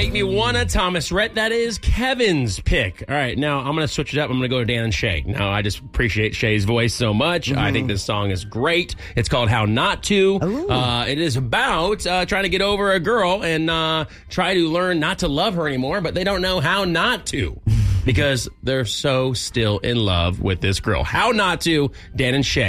Make Me Wanna, Thomas Rhett. That is Kevin's pick. All right, now I'm going to switch it up. I'm going to go to Dan and Shay. Now, I just appreciate Shay's voice so much. I think this song is great. It's called How Not To. It is about trying to get over a girl and try to learn not to love her anymore, but they don't know how not to because they're so still in love with this girl. How Not To, Dan and Shay.